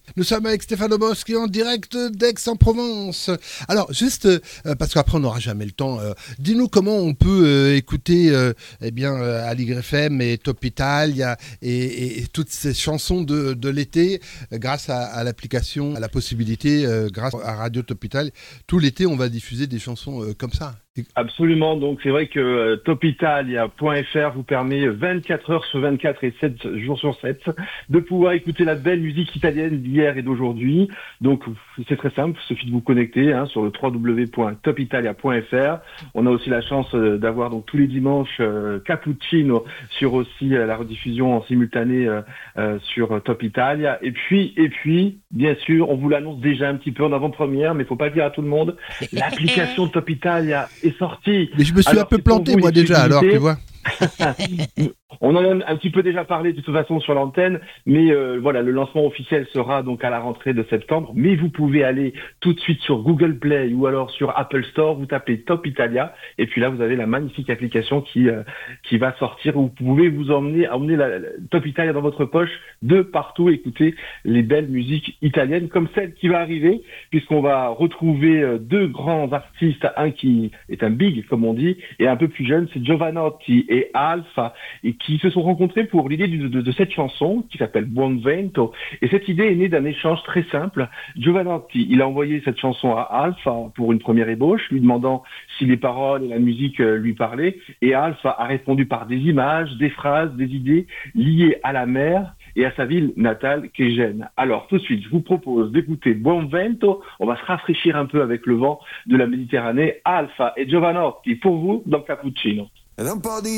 Nous sommes avec Stefano Boschi en direct d'Aix-en-Provence. Alors, juste, parce qu'après on n'aura jamais le temps, dis-nous comment on peut écouter Aligre FM et Top Italia et toutes ces chansons de l'été grâce à l'application, à la possibilité, grâce à Radio Top Italia. Tout l'été, on va diffuser des chansons comme ça. Absolument, donc c'est vrai que topitalia.fr vous permet 24 heures sur 24 et 7 jours sur 7 de pouvoir écouter la belle musique italienne d'hier et d'aujourd'hui. Donc c'est très simple, il suffit de vous connecter sur le www.topitalia.fr. On a aussi la chance d'avoir donc tous les dimanches Cappuccino sur aussi la rediffusion en simultané sur Top Italia. Et puis, bien sûr, on vous l'annonce déjà un petit peu en avant-première, mais il faut pas le dire à tout le monde, l'application Top Italia est sortie. Mais je me suis un peu planté moi déjà, alors tu vois. On en a un petit peu déjà parlé de toute façon sur l'antenne, mais voilà, le lancement officiel sera donc à la rentrée de septembre. Mais vous pouvez aller tout de suite sur Google Play ou alors sur Apple Store, vous tapez Top Italia, et puis là vous avez la magnifique application qui va sortir. Où vous pouvez vous emmener la Top Italia dans votre poche de partout, écouter les belles musiques italiennes comme celle qui va arriver, puisqu'on va retrouver deux grands artistes, un qui est un big comme on dit, et un peu plus jeune, c'est Giovanotti et Alfa, et qui se sont rencontrés pour l'idée de cette chanson qui s'appelle Buon Vento. Et cette idée est née d'un échange très simple. Giovanotti, il a envoyé cette chanson à Alfa pour une première ébauche, lui demandant si les paroles et la musique lui parlaient. Et Alfa a répondu par des images, des phrases, des idées liées à la mer et à sa ville natale qu'est Gênes. Alors tout de suite, je vous propose d'écouter Buon Vento. On va se rafraîchir un peu avec le vent de la Méditerranée. Alfa et Giovanotti pour vous dans Cappuccino. Ed è un po' di